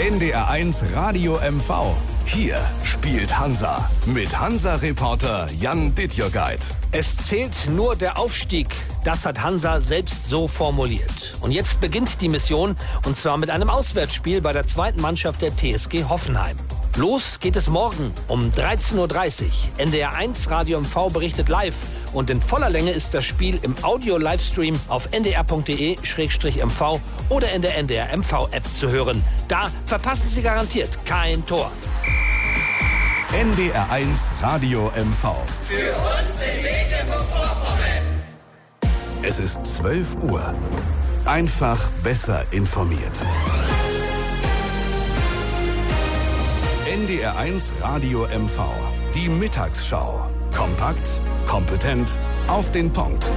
NDR1 Radio MV. Hier spielt Hansa mit Hansa-Reporter Jan Dittjogeit. Es zählt nur der Aufstieg. Das hat Hansa selbst so formuliert. Und jetzt beginnt die Mission, und zwar mit einem Auswärtsspiel bei der zweiten Mannschaft der TSG Hoffenheim. Los geht es morgen um 13.30 Uhr. NDR1 Radio MV berichtet live. Und in voller Länge ist das Spiel im Audio-Livestream auf ndr.de/mv oder in der NDR MV-App zu hören. Da verpassen Sie garantiert kein Tor. NDR1 Radio MV. Für uns in Mecklenburg-Vorpommern. Es ist 12 Uhr. Einfach besser informiert. NDR1 Radio MV. Die Mittagsschau. Kompakt, kompetent, auf den Punkt.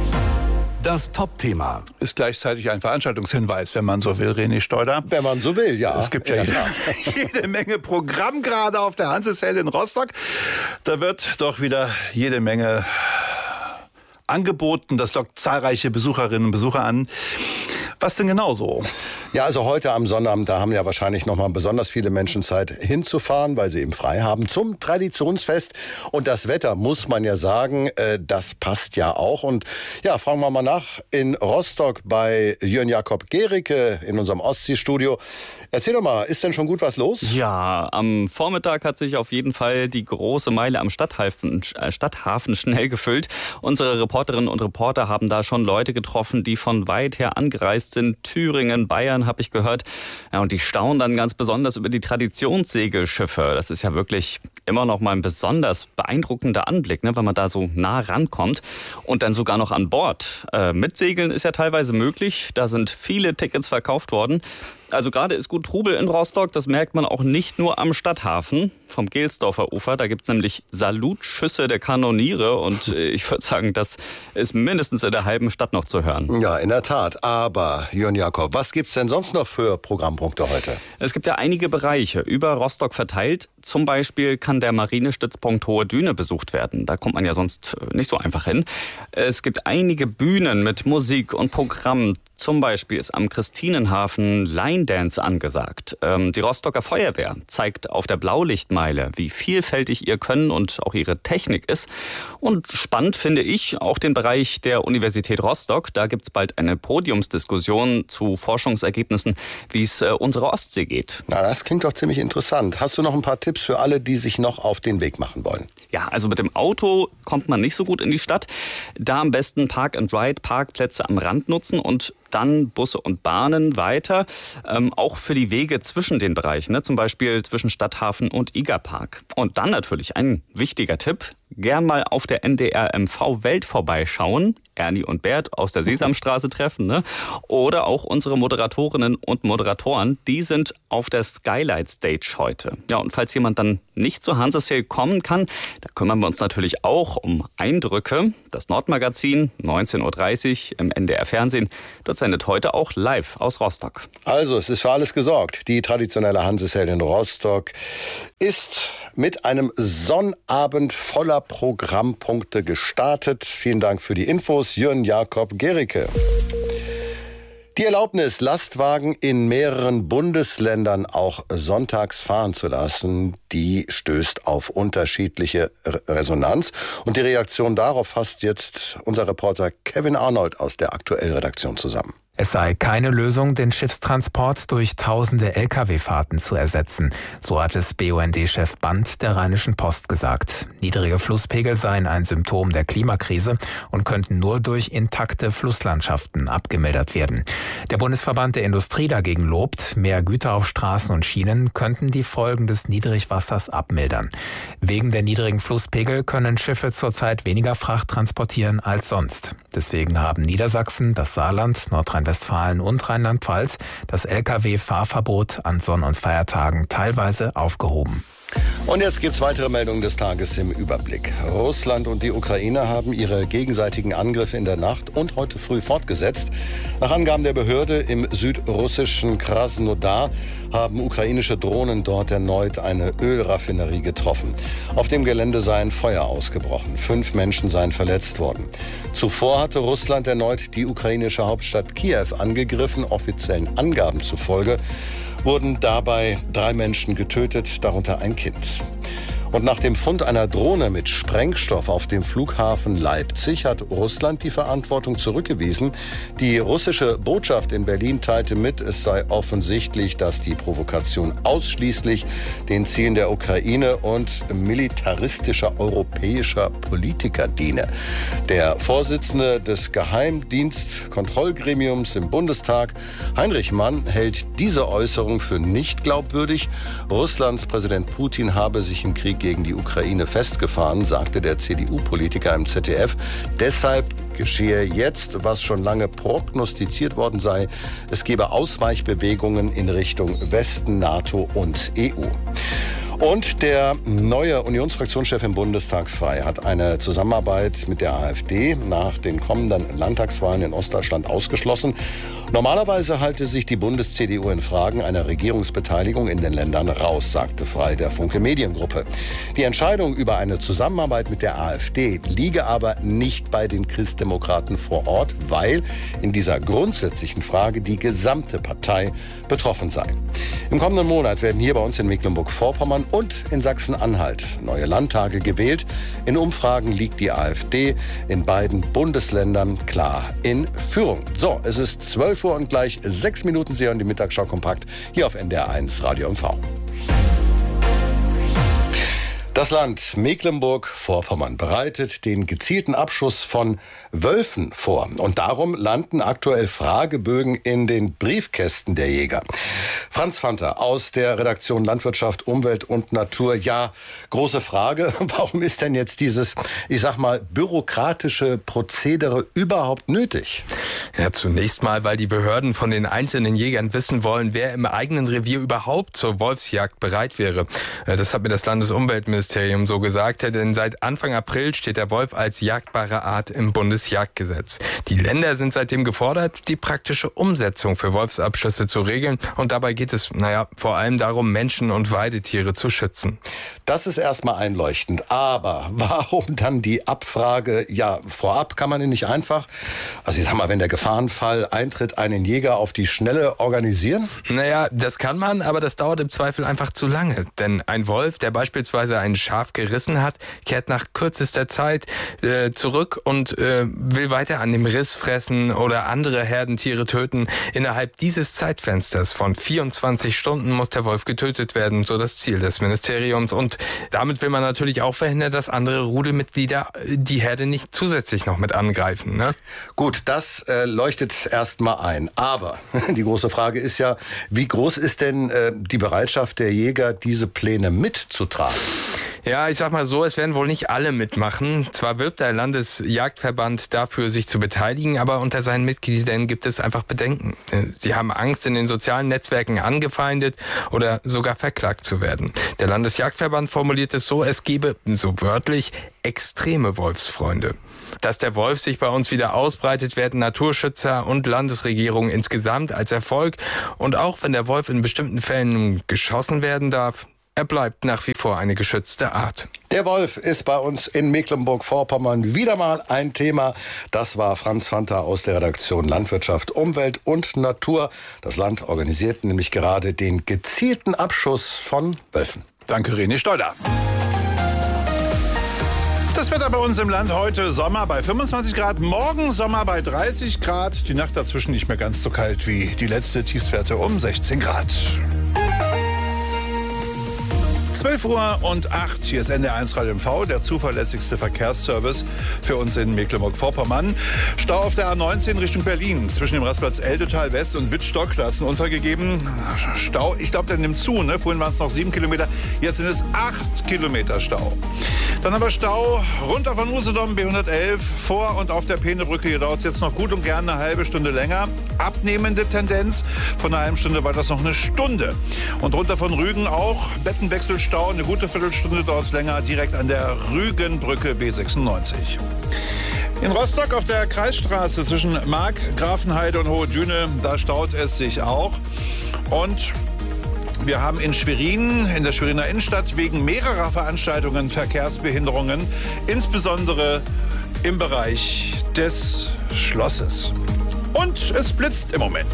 Das Top-Thema ist gleichzeitig ein Veranstaltungshinweis, wenn man so will, René Steuder. Wenn man so will, ja. Es gibt ja jede Menge Programm gerade auf der Hanseselle in Rostock. Da wird doch wieder jede Menge angeboten. Das lockt zahlreiche Besucherinnen und Besucher an. Was denn genau so? Ja, also heute am Sonnabend, da haben ja wahrscheinlich nochmal besonders viele Menschen Zeit hinzufahren, weil sie eben frei haben zum Traditionsfest. Und das Wetter, muss man ja sagen, das passt ja auch. Und ja, fragen wir mal nach in Rostock bei Jörn Jakob Gericke in unserem Ostseestudio. Erzähl doch mal, ist denn schon gut was los? Ja, am Vormittag hat sich auf jeden Fall die große Meile am Stadthafen schnell gefüllt. Unsere Reporterinnen und Reporter haben da schon Leute getroffen, die von weit her angereist sind. Thüringen, Bayern habe ich gehört. Ja, und die staunen dann ganz besonders über die Traditionssegelschiffe. Das ist ja wirklich immer noch mal ein besonders beeindruckender Anblick, ne, wenn man da so nah rankommt. Und dann sogar noch an Bord. Mitsegeln ist ja teilweise möglich. Da sind viele Tickets verkauft worden. Also gerade ist gut Trubel in Rostock, das merkt man auch nicht nur am Stadthafen, vom Gelsdorfer Ufer. Da gibt's nämlich Salutschüsse der Kanoniere und ich würde sagen, das ist mindestens in der halben Stadt noch zu hören. Ja, in der Tat. Aber, Jörn Jakob, was gibt's denn sonst noch für Programmpunkte heute? Es gibt ja einige Bereiche über Rostock verteilt. Zum Beispiel kann der Marinestützpunkt Hohe Düne besucht werden. Da kommt man ja sonst nicht so einfach hin. Es gibt einige Bühnen mit Musik und Programm. Zum Beispiel ist am Christinenhafen Line Dance angesagt. Die Rostocker Feuerwehr zeigt auf der Blaulichtmeile, wie vielfältig ihr Können und auch ihre Technik ist. Und spannend finde ich auch den Bereich der Universität Rostock. Da gibt es bald eine Podiumsdiskussion zu Forschungsergebnissen, wie es unserer Ostsee geht. Na, das klingt doch ziemlich interessant. Hast du noch ein paar Tipps für alle, die sich noch auf den Weg machen wollen? Ja, also mit dem Auto kommt man nicht so gut in die Stadt. Da am besten Park-and-Ride, Parkplätze am Rand nutzen und dann Busse und Bahnen weiter, auch für die Wege zwischen den Bereichen, ne? Zum Beispiel zwischen Stadthafen und Igerpark. Und dann natürlich ein wichtiger Tipp, gern mal auf der NDR MV Welt vorbeischauen, Ernie und Bert aus der Sesamstraße treffen, ne? Oder auch unsere Moderatorinnen und Moderatoren, die sind auf der Skylight Stage heute. Ja, und falls jemand dann nicht zur Hansesale kommen kann, da kümmern wir uns natürlich auch um Eindrücke. Das Nordmagazin, 19.30 Uhr im NDR Fernsehen, dort sendet heute auch live aus Rostock. Also, es ist für alles gesorgt. Die traditionelle Hansesale in Rostock ist mit einem Sonnabend voller Programmpunkte gestartet. Vielen Dank für die Infos, Jörn Jakob Gericke. Die Erlaubnis, Lastwagen in mehreren Bundesländern auch sonntags fahren zu lassen, die stößt auf unterschiedliche Resonanz. Und die Reaktion darauf fasst jetzt unser Reporter Kevin Arnold aus der Aktuell-Redaktion zusammen. Es sei keine Lösung, den Schiffstransport durch tausende Lkw-Fahrten zu ersetzen. So hat es BUND-Chef Band der Rheinischen Post gesagt. Niedrige Flusspegel seien ein Symptom der Klimakrise und könnten nur durch intakte Flusslandschaften abgemildert werden. Der Bundesverband der Industrie dagegen lobt, mehr Güter auf Straßen und Schienen könnten die Folgen des Niedrigwassers abmildern. Wegen der niedrigen Flusspegel können Schiffe zurzeit weniger Fracht transportieren als sonst. Deswegen haben Niedersachsen, das Saarland, Nordrhein-Westfalen und Rheinland-Pfalz das Lkw-Fahrverbot an Sonn- und Feiertagen teilweise aufgehoben. Und jetzt gibt es weitere Meldungen des Tages im Überblick. Russland und die Ukraine haben ihre gegenseitigen Angriffe in der Nacht und heute früh fortgesetzt. Nach Angaben der Behörde im südrussischen Krasnodar haben ukrainische Drohnen dort erneut eine Ölraffinerie getroffen. Auf dem Gelände sei ein Feuer ausgebrochen. 5 Menschen seien verletzt worden. Zuvor hatte Russland erneut die ukrainische Hauptstadt Kiew angegriffen. Offiziellen Angaben zufolge wurden dabei 3 Menschen getötet, darunter ein Kind. Und nach dem Fund einer Drohne mit Sprengstoff auf dem Flughafen Leipzig hat Russland die Verantwortung zurückgewiesen. Die russische Botschaft in Berlin teilte mit, es sei offensichtlich, dass die Provokation ausschließlich den Zielen der Ukraine und militaristischer europäischer Politiker diene. Der Vorsitzende des Geheimdienstkontrollgremiums im Bundestag, Heinrich Mann, hält diese Äußerung für nicht glaubwürdig. Russlands Präsident Putin habe sich im Krieg gegen die Ukraine festgefahren, sagte der CDU-Politiker im ZDF. Deshalb geschehe jetzt, was schon lange prognostiziert worden sei. Es gebe Ausweichbewegungen in Richtung Westen, NATO und EU. Und der neue Unionsfraktionschef im Bundestag Frei hat eine Zusammenarbeit mit der AfD nach den kommenden Landtagswahlen in Ostdeutschland ausgeschlossen. Normalerweise halte sich die Bundes-CDU in Fragen einer Regierungsbeteiligung in den Ländern raus, sagte Frei der Funke Mediengruppe. Die Entscheidung über eine Zusammenarbeit mit der AfD liege aber nicht bei den Christdemokraten vor Ort, weil in dieser grundsätzlichen Frage die gesamte Partei betroffen sei. Im kommenden Monat werden hier bei uns in Mecklenburg-Vorpommern und in Sachsen-Anhalt neue Landtage gewählt. In Umfragen liegt die AfD in beiden Bundesländern klar in Führung. So, es ist 12 Uhr und gleich 6 Minuten. Sie hören die Mittagsschau kompakt hier auf NDR 1 Radio MV. Das Land Mecklenburg-Vorpommern bereitet den gezielten Abschuss von Wölfen vor. Und darum landen aktuell Fragebögen in den Briefkästen der Jäger. Franz Fanter aus der Redaktion Landwirtschaft, Umwelt und Natur. Ja, große Frage. Warum ist denn jetzt dieses, ich sag mal, bürokratische Prozedere überhaupt nötig? Ja, zunächst mal, weil die Behörden von den einzelnen Jägern wissen wollen, wer im eigenen Revier überhaupt zur Wolfsjagd bereit wäre. Das hat mir das Landesumweltministerium so gesagt, denn seit Anfang April steht der Wolf als jagdbare Art im Bundesjagdgesetz. Die Länder sind seitdem gefordert, die praktische Umsetzung für Wolfsabschüsse zu regeln. Und dabei geht es, vor allem darum, Menschen und Weidetiere zu schützen. Das ist erstmal einleuchtend. Aber warum dann die Abfrage? Ja, vorab kann man ihn nicht einfach, also ich sag mal, wenn der Gefahrenfall eintritt, einen Jäger auf die Schnelle organisieren? Das kann man, aber das dauert im Zweifel einfach zu lange. Denn ein Wolf, der beispielsweise ein Schaf gerissen hat, kehrt nach kürzester Zeit zurück und will weiter an dem Riss fressen oder andere Herdentiere töten. Innerhalb dieses Zeitfensters von 24 Stunden muss der Wolf getötet werden, so das Ziel des Ministeriums. Und damit will man natürlich auch verhindern, dass andere Rudelmitglieder die Herde nicht zusätzlich noch mit angreifen. Ne? Gut, das leuchtet erstmal ein. Aber die große Frage ist ja, wie groß ist denn die Bereitschaft der Jäger, diese Pläne mitzutragen? Ja, ich sag mal so, es werden wohl nicht alle mitmachen. Zwar wirbt der Landesjagdverband dafür, sich zu beteiligen, aber unter seinen Mitgliedern gibt es einfach Bedenken. Sie haben Angst, in den sozialen Netzwerken angefeindet oder sogar verklagt zu werden. Der Landesjagdverband formuliert es so, es gebe, so wörtlich, extreme Wolfsfreunde. Dass der Wolf sich bei uns wieder ausbreitet, werden Naturschützer und Landesregierung insgesamt als Erfolg. Und auch wenn der Wolf in bestimmten Fällen geschossen werden darf, er bleibt nach wie vor eine geschützte Art. Der Wolf ist bei uns in Mecklenburg-Vorpommern wieder mal ein Thema. Das war Franz Fanter aus der Redaktion Landwirtschaft, Umwelt und Natur. Das Land organisiert nämlich gerade den gezielten Abschuss von Wölfen. Danke, René Steuder. Das Wetter bei uns im Land heute: Sommer bei 25 Grad, morgen Sommer bei 30 Grad. Die Nacht dazwischen nicht mehr ganz so kalt wie die letzte, Tiefstwerte um 16 Grad. 12 Uhr und 8, hier ist NDR 1 Radio MV, der zuverlässigste Verkehrsservice für uns in Mecklenburg-Vorpommern. Stau auf der A19 Richtung Berlin, zwischen dem Rastplatz Eldetal West und Wittstock, da hat es einen Unfall gegeben. Stau, ich glaube, der nimmt zu, ne? Vorhin waren es noch 7 Kilometer, jetzt sind es 8 Kilometer Stau. Dann haben wir Stau runter von Usedom, B111, vor und auf der Peenebrücke. Hier dauert es jetzt noch gut und gern eine halbe Stunde länger. Abnehmende Tendenz, von einer halben Stunde war das noch eine Stunde. Und runter von Rügen auch, Bettenwechselstau Stau. Eine gute Viertelstunde dauert es länger, direkt an der Rügenbrücke B96. In Rostock auf der Kreisstraße zwischen Mark, Grafenheide und Hohe Düne, da staut es sich auch. Und wir haben in Schwerin, in der Schweriner Innenstadt, wegen mehrerer Veranstaltungen Verkehrsbehinderungen, insbesondere im Bereich des Schlosses. Und es blitzt im Moment.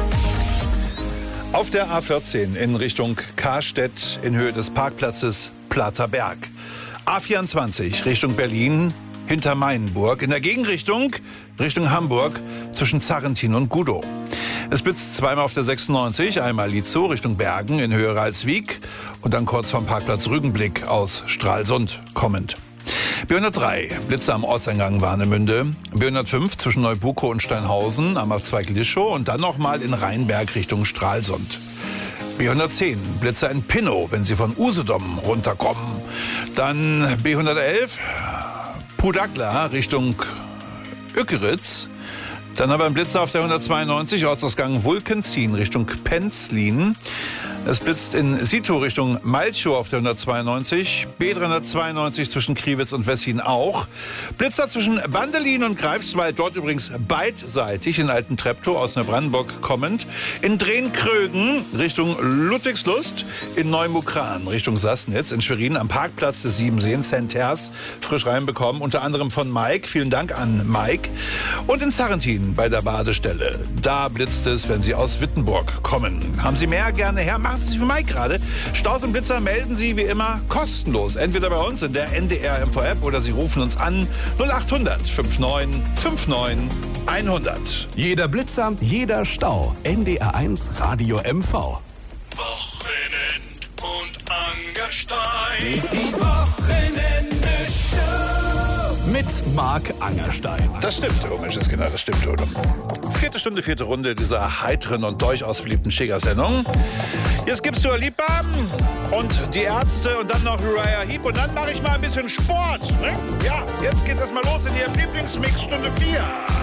Auf der A14 in Richtung Karstedt in Höhe des Parkplatzes Plater Berg. A24 Richtung Berlin hinter Mainburg. In der Gegenrichtung Richtung Hamburg zwischen Zarrentin und Gudow. Es blitzt zweimal auf der 96, einmal Lietzow Richtung Bergen in Höhe Ralswiek und dann kurz vom Parkplatz Rügenblick aus Stralsund kommend. B103, Blitze am Ortseingang Warnemünde. B105 zwischen Neubukow und Steinhausen am Abzweig Lischow und dann nochmal in Rheinberg Richtung Stralsund. B110, Blitze in Pinnow, wenn Sie von Usedom runterkommen. Dann B111, Pudagla Richtung Ückeritz. Dann haben wir einen Blitzer auf der 192, Ortsausgang Vulkenzien Richtung Penzlin. Es blitzt in Sito Richtung Malchow auf der 192, B392 zwischen Kriwitz und Wessin auch. Blitzer zwischen Bandelin und Greifswald, dort übrigens beidseitig in Alten-Treptow aus Neubrandenburg kommend. In Drehn-Krögen Richtung Ludwigslust, in Neumukran Richtung Sassnitz, in Schwerin am Parkplatz des Siebenseen Centers frisch reinbekommen, unter anderem von Mike. Vielen Dank an Mike. Und in Zarrentin bei der Badestelle. Da blitzt es, wenn Sie aus Wittenburg kommen. Haben Sie mehr? Gerne her. Machen Sie es wie Mike gerade. Staus und Blitzer melden Sie wie immer kostenlos. Entweder bei uns in der NDR MV-App oder Sie rufen uns an 0800 59 59 100. Jeder Blitzer, jeder Stau. NDR1 Radio MV. Wochenend und Angerstein. Die Wochenende-Show. Mit Marc Angerstein. Das stimmt, oh Mensch, das genau, das stimmt, oder? 4. Stunde, 4. Runde dieser heiteren und durchaus beliebten Schäger-Sendung. Jetzt gibt's Dua Lipa und die Ärzte und dann noch Uriah Heep und dann mache ich mal ein bisschen Sport. Ne? Ja, jetzt geht's erstmal los in Ihrem Lieblingsmix Stunde 4.